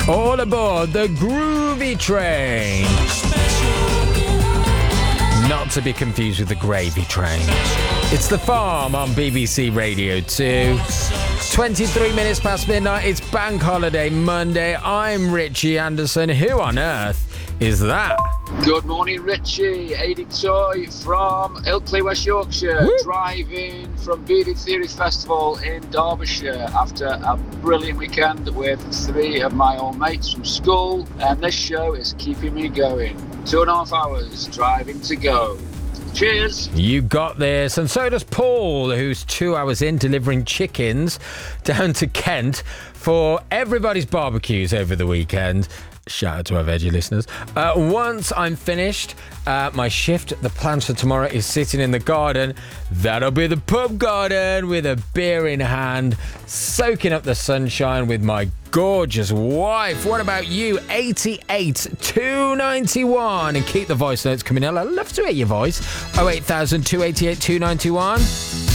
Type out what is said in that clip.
All aboard the Groovy Train. Not to be confused with the Gravy Train. It's The Farm on BBC Radio 2. 23 minutes past midnight. It's Bank Holiday Monday. I'm Richie Anderson. Who on earth is that? Good morning, Richie. Aidan Toy from Ilkley, West Yorkshire. Woo! Driving from Bearded Theory Festival in Derbyshire after a brilliant weekend with 3 of my old mates from school. And this show is keeping me going. 2.5 hours driving to go. Cheers. You got this. And so does Paul, who's 2 hours in delivering chickens down to Kent for everybody's barbecues over the weekend. Shout out to our veggie listeners. Once I'm finished, my shift, the plans for tomorrow is sitting in the garden. That'll be the pub garden with a beer in hand, soaking up the sunshine with my gorgeous wife. What about you? 88 291. And keep the voice notes coming in. I'd love to hear your voice. 08000 288 291.